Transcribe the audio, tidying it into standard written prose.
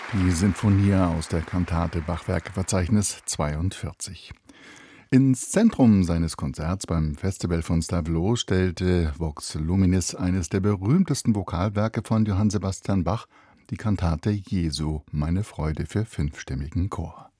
Die Sinfonie aus der Kantate Bachwerkeverzeichnis 42. Ins Zentrum seines Konzerts beim Festival von Stavelot stellte Vox Luminis eines der berühmtesten Vokalwerke von Johann Sebastian Bach, die Kantate Jesu, meine Freude für fünfstimmigen Chor.